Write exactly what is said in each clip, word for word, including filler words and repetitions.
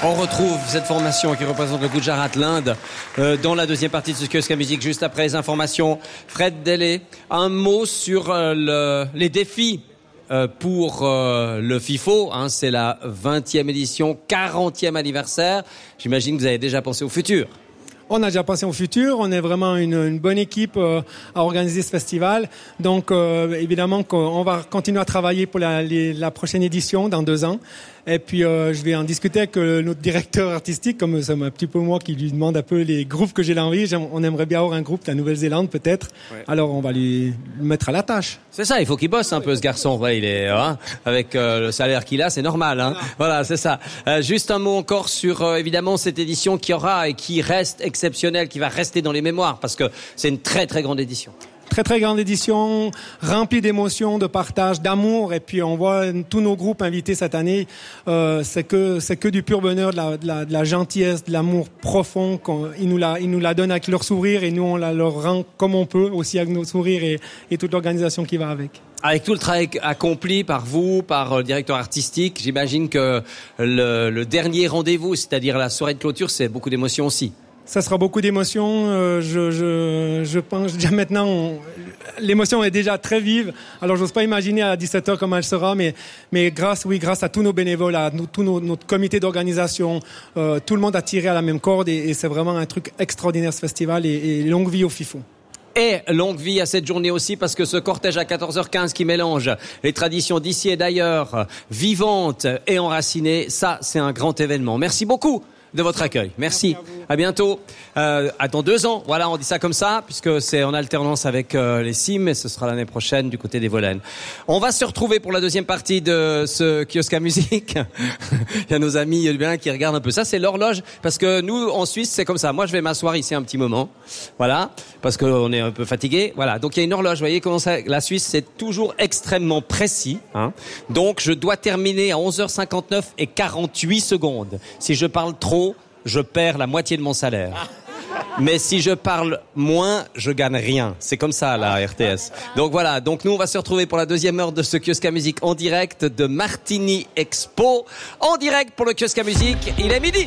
On retrouve cette formation qui représente le Gujarat, l'Inde, euh, dans la deuxième partie de ce kiosque à musique, juste après les informations. Fred Delay, un mot sur euh, le, les défis euh, pour euh, le FIFO. Hein, c'est la vingtième édition, quarantième anniversaire. J'imagine que vous avez déjà pensé au futur. On a déjà pensé au futur, on est vraiment une, une bonne équipe euh, à organiser ce festival. Donc euh, évidemment qu'on va continuer à travailler pour la, les, la prochaine édition dans deux ans. Et puis euh, je vais en discuter avec euh, notre directeur artistique, comme c'est un petit peu moi qui lui demande un peu les groupes que j'ai l'envie. J'aime, on aimerait bien avoir un groupe de la Nouvelle-Zélande peut-être. Ouais. Alors on va lui mettre à la tâche. C'est ça, il faut qu'il bosse un peu ce garçon. Ouais, il est hein, avec euh, le salaire qu'il a, c'est normal. Hein. Voilà, c'est ça. Euh, juste un mot encore sur euh, évidemment cette édition qui aura et qui reste exceptionnelle, qui va rester dans les mémoires parce que c'est une très très grande édition. Très très grande édition, remplie d'émotions, de partage, d'amour, et puis on voit tous nos groupes invités cette année. Euh, c'est que c'est que du pur bonheur, de la, de la, de la gentillesse, de l'amour profond. Ils nous la, ils nous la donnent avec leur sourire et nous on la leur rend comme on peut aussi avec nos sourires et, et toute l'organisation qui va avec. Avec tout le travail accompli par vous, par le directeur artistique, j'imagine que le, le dernier rendez-vous, c'est-à-dire la soirée de clôture, c'est beaucoup d'émotions aussi. Ça sera beaucoup d'émotions. Euh, je, je, je pense déjà maintenant, on, l'émotion est déjà très vive. Alors, j'ose pas imaginer à dix-sept heures comment elle sera, mais, mais grâce, oui, grâce à tous nos bénévoles, à nous, tout nos, notre comité d'organisation, euh, tout le monde a tiré à la même corde et, et c'est vraiment un truc extraordinaire ce festival et, et longue vie au FIFO. Et longue vie à cette journée aussi parce que ce cortège à quatorze heures quinze qui mélange les traditions d'ici et d'ailleurs, vivantes et enracinées, ça, c'est un grand événement. Merci beaucoup de votre accueil. Merci. Merci à, à bientôt. Euh, à dans deux ans. Voilà, on dit ça comme ça, puisque c'est en alternance avec euh, les C I M et ce sera l'année prochaine du côté des Volaines. On va se retrouver pour la deuxième partie de ce kiosque à musique. Il y a nos amis bien qui regardent un peu. Ça, c'est l'horloge, parce que nous, en Suisse, c'est comme ça. Moi, je vais m'asseoir ici un petit moment. Voilà. Parce qu'on est un peu fatigué. Voilà. Donc, il y a une horloge. Vous voyez comment ça, la Suisse, c'est toujours extrêmement précis, hein. Donc, je dois terminer à onze heures cinquante-neuf et quarante-huit secondes. Si je parle trop, je perds la moitié de mon salaire. Mais si je parle moins, je gagne rien. C'est comme ça, la R T S. Donc voilà. Donc nous, on va se retrouver pour la deuxième heure de ce kiosque à musique en direct de Martini Expo. En direct pour le kiosque à musique. Il est midi.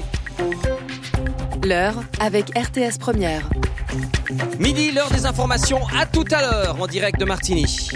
L'heure avec R T S Première. Midi, l'heure des informations. À tout à l'heure en direct de Martini.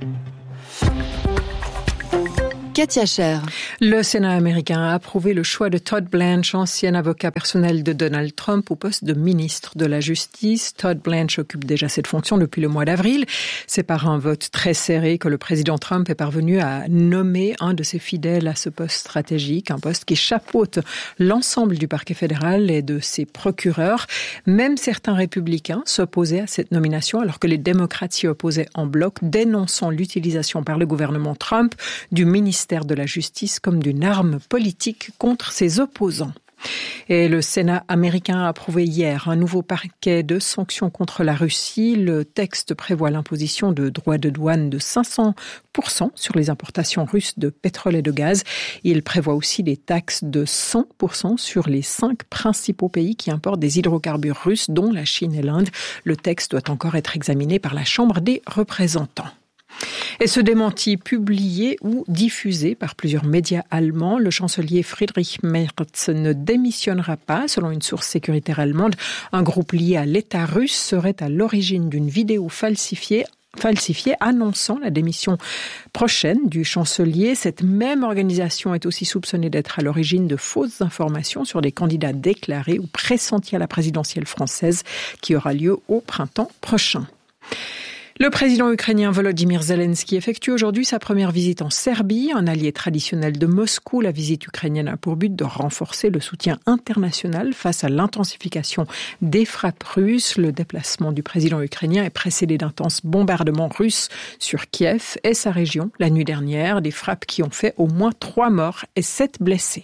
Katia Cher. Le Sénat américain a approuvé le choix de Todd Blanche, ancien avocat personnel de Donald Trump, au poste de ministre de la Justice. Todd Blanche occupe déjà cette fonction depuis le mois d'avril. C'est par un vote très serré que le président Trump est parvenu à nommer un de ses fidèles à ce poste stratégique, un poste qui chapeaute l'ensemble du parquet fédéral et de ses procureurs. Même certains républicains s'opposaient à cette nomination, alors que les démocrates s'y opposaient en bloc, dénonçant l'utilisation par le gouvernement Trump du ministère de la Justice comme d'une arme politique contre ses opposants. Et le Sénat américain a approuvé hier un nouveau paquet de sanctions contre la Russie. Le texte prévoit l'imposition de droits de douane de cinq cents pour cent sur les importations russes de pétrole et de gaz. Il prévoit aussi des taxes de cent pour cent sur les cinq principaux pays qui importent des hydrocarbures russes, dont la Chine et l'Inde. Le texte doit encore être examiné par la Chambre des représentants. Et ce démenti publié ou diffusé par plusieurs médias allemands, le chancelier Friedrich Merz ne démissionnera pas. Selon une source sécuritaire allemande, un groupe lié à l'État russe serait à l'origine d'une vidéo falsifiée falsifiée annonçant la démission prochaine du chancelier. Cette même organisation est aussi soupçonnée d'être à l'origine de fausses informations sur des candidats déclarés ou pressentis à la présidentielle française qui aura lieu au printemps prochain. Le président ukrainien Volodymyr Zelensky effectue aujourd'hui sa première visite en Serbie, un allié traditionnel de Moscou. La visite ukrainienne a pour but de renforcer le soutien international face à l'intensification des frappes russes. Le déplacement du président ukrainien est précédé d'intenses bombardements russes sur Kiev et sa région la nuit dernière, des frappes qui ont fait au moins trois morts et sept blessés.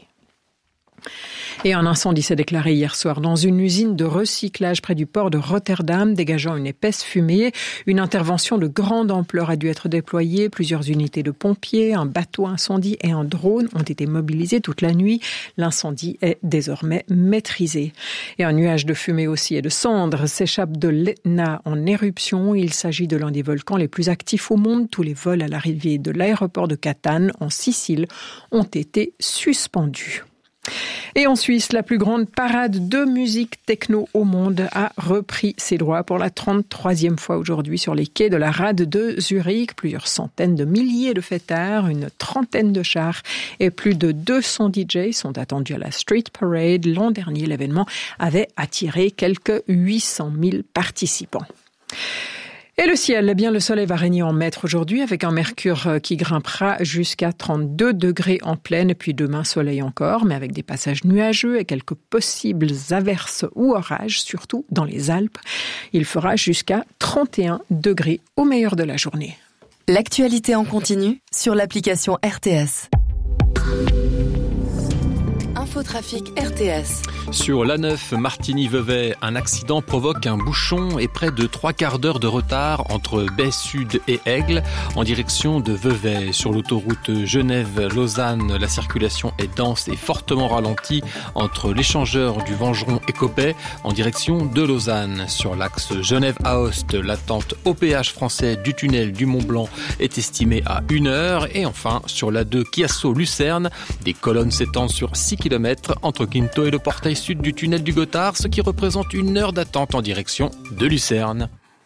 Et un incendie s'est déclaré hier soir dans une usine de recyclage près du port de Rotterdam, dégageant une épaisse fumée. Une intervention de grande ampleur a dû être déployée. Plusieurs unités de pompiers, un bateau incendie et un drone ont été mobilisés toute la nuit. L'incendie est désormais maîtrisé. Et un nuage de fumée aussi et de cendres s'échappe de l'Etna en éruption. Il s'agit de l'un des volcans les plus actifs au monde. Tous les vols à l'arrivée de l'aéroport de Catane, en Sicile, ont été suspendus. Et en Suisse, la plus grande parade de musique techno au monde a repris ses droits pour la trente-troisième fois aujourd'hui sur les quais de la rade de Zurich. Plusieurs centaines de milliers de fêtards, une trentaine de chars et plus de deux cents D J sont attendus à la Street Parade. L'an dernier, l'événement avait attiré quelques huit cent mille participants. Et le ciel, eh bien, le soleil va régner en maître aujourd'hui avec un mercure qui grimpera jusqu'à trente-deux degrés en pleine. Et puis demain, soleil encore, mais avec des passages nuageux et quelques possibles averses ou orages, surtout dans les Alpes. Il fera jusqu'à trente et un degrés au meilleur de la journée. L'actualité en continu sur l'application R T S. Infotrafic R T S. Sur l'A neuf Martigny-Vevey, un accident provoque un bouchon et près de trois quarts d'heure de retard entre Baie-Sud et Aigle en direction de Vevey. Sur l'autoroute Genève-Lausanne, la circulation est dense et fortement ralentie entre l'échangeur du Vengeron et Coppet en direction de Lausanne. Sur l'axe Genève-Aoste, l'attente au péage français du tunnel du Mont-Blanc est estimée à une heure. Et enfin, sur l'A deux Chiasso-Lucerne, des colonnes s'étendent sur six kilomètres entre Quinto et le portail sud du tunnel du Gothard, ce qui représente une heure d'attente en direction de Lucerne.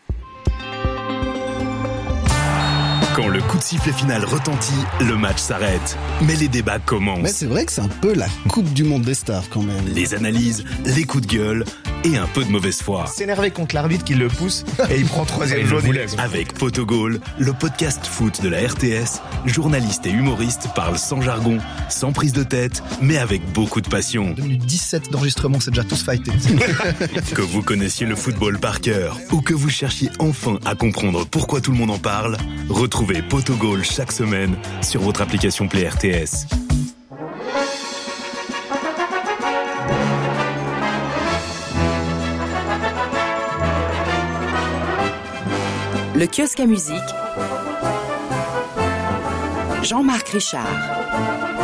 Quand le coup de sifflet final retentit, le match s'arrête. Mais les débats commencent. Mais c'est vrai que c'est un peu la Coupe du Monde des stars quand même. Les analyses, les coups de gueule et un peu de mauvaise foi. S'énerver contre l'arbitre qui le pousse et il prend troisième jaune. Avec Potogol, le podcast foot de la R T S, journalistes et humoristes parlent sans jargon, sans prise de tête, mais avec beaucoup de passion. deux minutes dix-sept d'enregistrement, c'est déjà tous fightés. Que vous connaissiez le football par cœur ou que vous cherchiez enfin à comprendre pourquoi tout le monde en parle, retrouvez Potogol chaque semaine sur votre application Play R T S. Le kiosque à musique, Jean-Marc Richard.